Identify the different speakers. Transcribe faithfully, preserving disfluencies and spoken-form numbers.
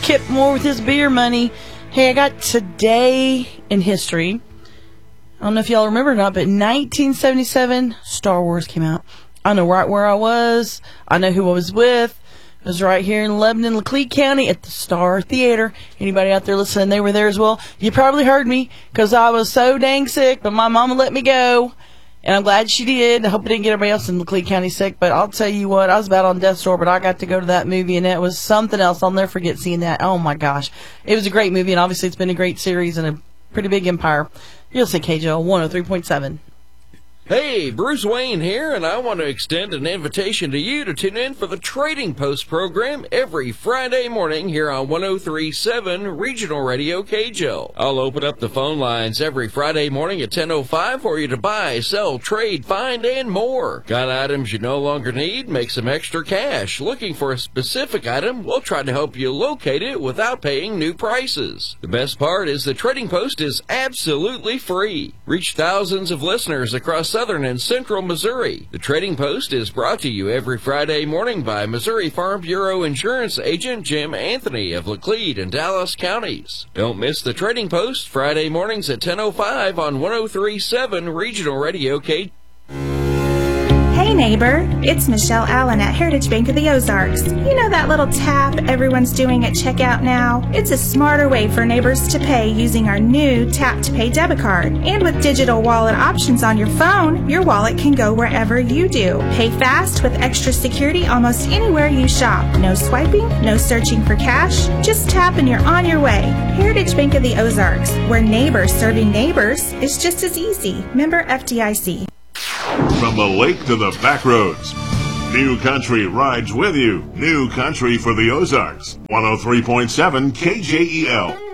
Speaker 1: Kip Moore with his beer money. Hey, I got today in history. I don't know if y'all remember or not, but in nineteen seventy-seven, Star Wars came out. I know right where I was. I know who I was with. It was right here in Lebanon, Laclede County at the Star Theater. Anybody out there listening, they were there as well. You probably heard me because I was so dang sick, but my mama let me go. And I'm glad she did. I hope it didn't get everybody else in Laclede County sick. But I'll tell you what, I was about on death's door, but I got to go to that movie, and it was something else. I'll never forget seeing that. Oh, my gosh. It was a great movie, and obviously it's been a great series and a pretty big empire. You'll see K J L one oh three point seven.
Speaker 2: Hey, Bruce Wayne here, and I want to extend an invitation to you to tune in for the Trading Post program every Friday morning here on one oh three point seven Regional Radio K J L. I'll open up the phone lines every Friday morning at ten oh five for you to buy, sell, trade, find, and more. Got items you no longer need? Make some extra cash. Looking for a specific item? We'll try to help you locate it without paying new prices. The best part is the Trading Post is absolutely free. Reach thousands of listeners across Southern and Central Missouri. The Trading Post is brought to you every Friday morning by Missouri Farm Bureau Insurance Agent Jim Anthony of Laclede and Dallas counties. Don't miss the Trading Post Friday mornings at ten oh five on one oh three point seven Regional Radio K.
Speaker 3: Hey neighbor, it's Michelle Allen at Heritage Bank of the Ozarks. You know that little tap everyone's doing at checkout now? It's a smarter way for neighbors to pay using our new Tap to Pay debit card. And with digital wallet options on your phone, your wallet can go wherever you do. Pay fast with extra security almost anywhere you shop. No swiping, no searching for cash. Just tap and you're on your way. Heritage Bank of the Ozarks, where neighbors serving neighbors is just as easy. Member F D I C.
Speaker 4: From the lake to the back roads, New Country rides with you. New Country for the Ozarks. one oh three point seven K J E L.